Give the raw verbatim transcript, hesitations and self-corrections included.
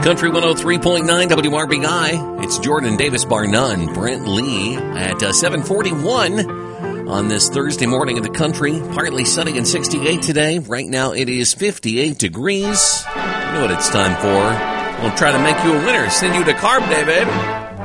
Country one oh three point nine W R B I. It's Jordan Davis bar none. Brent Lee at uh, seven forty-one on this Thursday morning in the country. Partly sunny and sixty-eight today. Right now it is fifty-eight degrees. You know what it's time for. We'll try to make you a winner. Send you to Carb Day, baby.